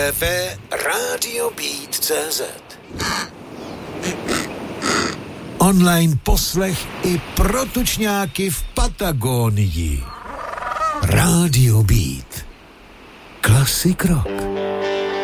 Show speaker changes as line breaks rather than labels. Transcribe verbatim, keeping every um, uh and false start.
w Radio Beat tečka cé zet. Online poslech i pro tučňáky v Patagónii. Radio Beat. Classic rock.